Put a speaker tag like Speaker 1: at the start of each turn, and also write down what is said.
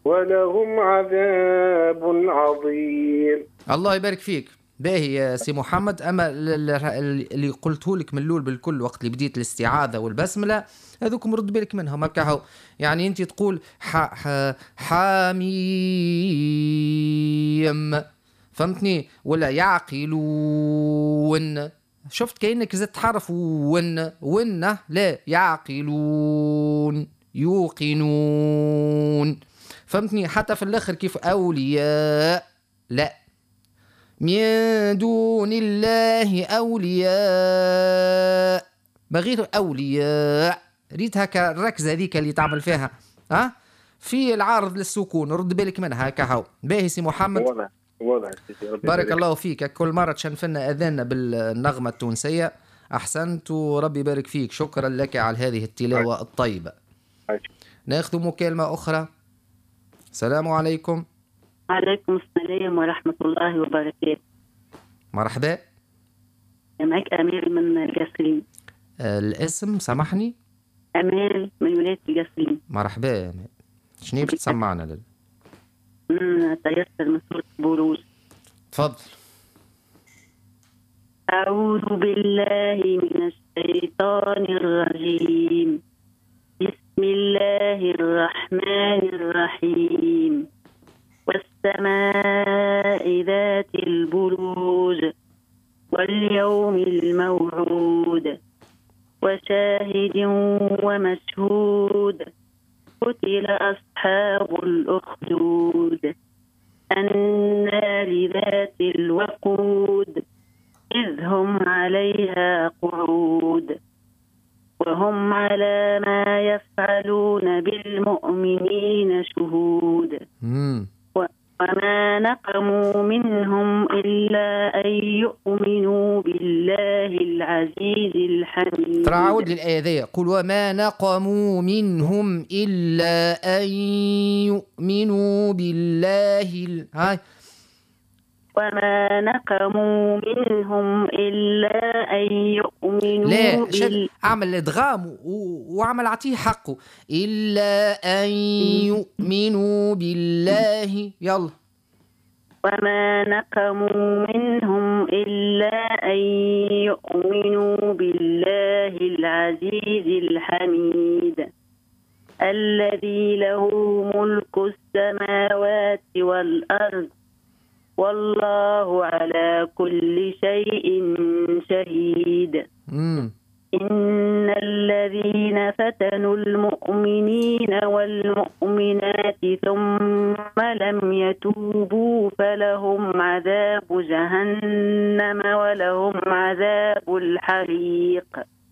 Speaker 1: ولهم عذاب عظيم.
Speaker 2: الله يبارك فيك. باهي يا سي محمد، اما اللي قلته لك من الاول بالكل وقت اللي بديت الاستعاذه والبسمله هذوك مرد بالك منهم هكا هو. يعني انت تقول حاميم، فهمتني؟ ولا يعقلون، شفت كأنك زدت حرف ون لا يعقلون يوقنون، فهمتني؟ حتى في الاخر كيف اولياء لا من دون الله أولياء، بغير أولياء، ريت هكا الركزة هذيك اللي تعمل فيها في العارض للسكون، رد بالك منها هكا هو. باهي سي محمد،
Speaker 1: واضح
Speaker 2: بارك الله فيك. كل مرة تشنفنا أذاننا بالنغمة التونسية، أحسنت وربي يبارك فيك. شكرا لك على هذه التلاوة الطيبة. ناخذ مكالمة أخرى. السلام عليكم.
Speaker 3: عليكم السلام ورحمة الله وبركاته.
Speaker 2: مرحبا،
Speaker 3: معك أمال من القصرين.
Speaker 2: الاسم سامحني؟
Speaker 3: أمال من ولاية القصرين.
Speaker 2: مرحبا يا أمال، شنو بتسمعنا
Speaker 3: تيسر من سورة بروج.
Speaker 2: تفضل.
Speaker 3: أعوذ بالله من الشيطان الرجيم. بسم الله الرحمن الرحيم. والسماء ذات البروج واليوم الموعود وشاهد ومشهود. قتل أصحاب الأخدود النار ذات الوقود إذ هم عليها قعود وهم على ما يفعلون بالمؤمنين شهود. وما نقموا منهم إلا أن يؤمنوا بالله العزيز الحميد.
Speaker 2: ترى عود للآية ذي، قل وما نقموا منهم إلا أن يؤمنوا بالله هاي.
Speaker 3: وما نقموا منهم إلا أن يؤمنوا
Speaker 2: لا أعمل إدغام وعمل عطيه حقه، إلا أن يؤمنوا بالله. يلا.
Speaker 3: وما نقموا منهم إلا أن يؤمنوا بالله العزيز الحميد الذي له ملك السماوات والأرض والله على كل شيء شهيد. إن الذين فتنوا المؤمنين والمؤمنات ثم لم يتوبوا فلهم عذاب جهنم ولهم عذاب الحريق.